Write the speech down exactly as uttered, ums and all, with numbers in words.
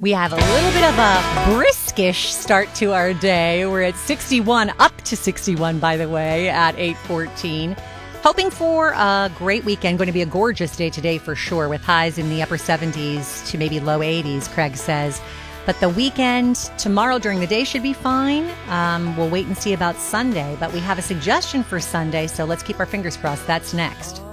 We have a little bit of a briskish start to our day. We're at sixty-one, up to sixty-one, by the way, at eight fourteen. Hoping for a great weekend. Going to be a gorgeous day today for sure, with highs in the upper seventies to maybe low eighties, Craig says. But the weekend, tomorrow during the day should be fine. Um, we'll wait and see about Sunday. But we have a suggestion for Sunday, so let's keep our fingers crossed. That's next.